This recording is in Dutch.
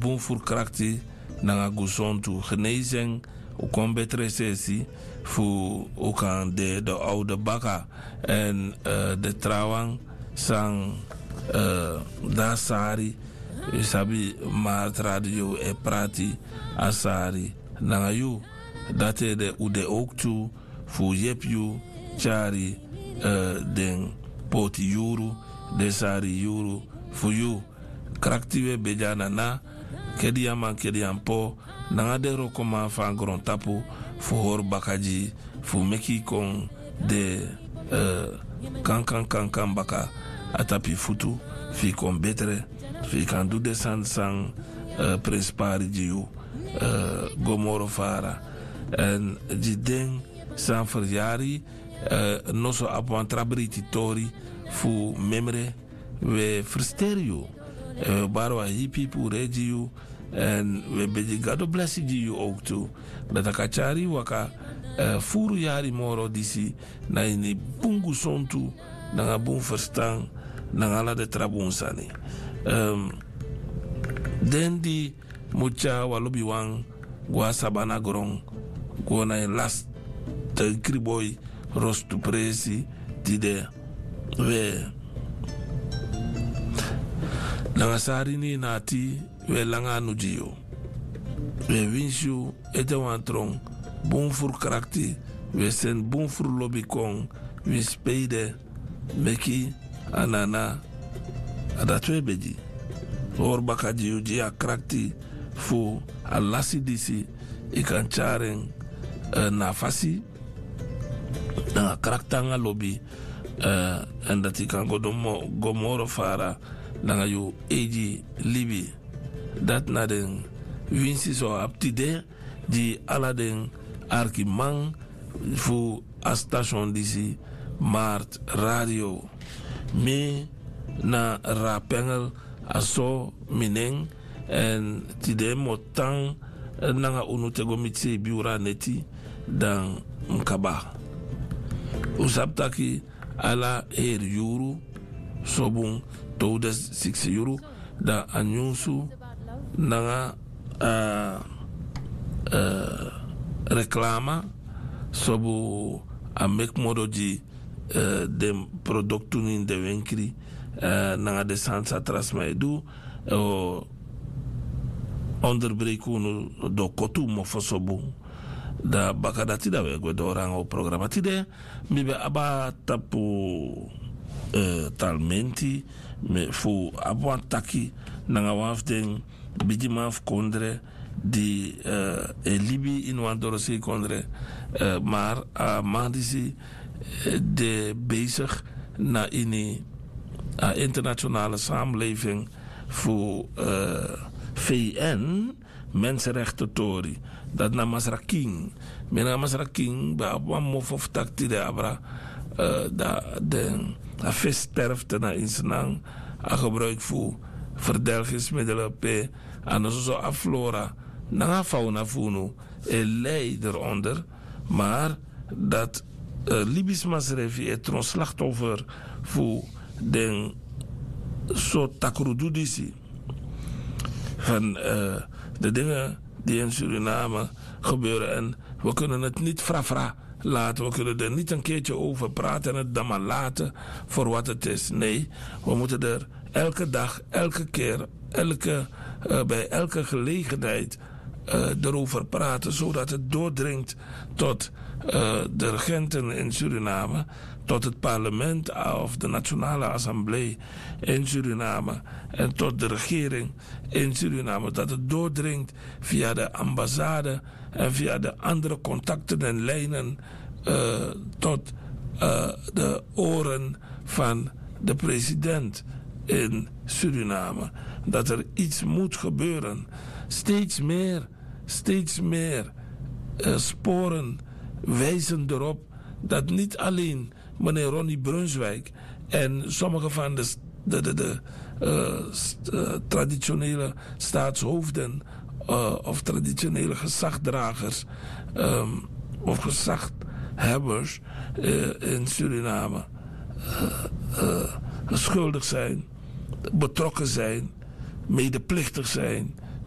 boom voor krakti nanga guzontu genezing ook een betere sessie voor ook aan de oude baka en de trouwang sang dasari sabi maart radio e prati asari nanga yu dat de ude ook toe voor jepju chari den poti yuru de sari yuru voor you kraktiwe bejana na kedi po nanga de rokoma van grond tapu voor bakaji voor meki kon de kan baka atapi futu fi kon betere fi kan do de sang prespari jiu gomoro fara en die ding san verjari no so apuan trabriti tori fu memre we frsterio barwa hippie pu regio en we beji gado blessi jiu ook toe dat akachari waka furu yari moro disi na ini bungu sontu nanga bun verstaan nanga la de trabunsani den di mucha walubi wang gwa sabana grong gwa na last te kriboy rostu presi tide we nanga sari ni nati we langa nujio we winshu ete wantrong bon voor karakter we zijn bon voor lobby kong we spelen meki anana dat we beji hoor bakaji uji a karakter voor alasi disi ikan charen nafasi na karakter nga lobby en dat ikan gomoro fara nanga yu eji libi dat na den winsi so aptide di aladen arkimang voor a station disi Maart Radio me na rapengel aso mineng en tide motang nanga unutego mitse biura neti dan mkaba usaptaki ala her yuru sobun todes 6 euro da anyusu nanga reclama sobu a mek modo di de productu in de winkri nanga de sansa trasma edu onderbreken do kotu mo fosobu da bakadati da we go do rango programma tide mi be aba tapu talmenti me fu abwantaki nanga wafden bijimaf kondre die Libi in Wandorose kondre maar mandisi de bezig na in internationale samenleving voor VN mensenrechten tori dat na masraking mena masraking ba mof of takti de abra da de afsterfte na insnang a gebruik voor verdelgingsmiddelen p aan zo aflora na fauna funu lei eronder maar dat Libisch masrefi het een slachtoffer voor den soort takrududisi van de dingen die in Suriname gebeuren en we kunnen het niet frafra laten, we kunnen er niet een keertje over praten en het dan maar laten voor wat het is. Nee, we moeten er elke dag, elke keer, bij elke gelegenheid erover praten, zodat het doordringt tot de regenten in Suriname, tot het parlement of de Nationale Assemblée in Suriname en tot de regering in Suriname, dat het doordringt via de ambassade en via de andere contacten en lijnen tot de oren van de president in Suriname. Dat er iets moet gebeuren. Steeds meer sporen wijzen erop dat niet alleen meneer Ronnie Brunswijk en sommige van de traditionele staatshoofden of traditionele gezagdragers of gezaghebbers in Suriname schuldig zijn, betrokken zijn, medeplichtig zijn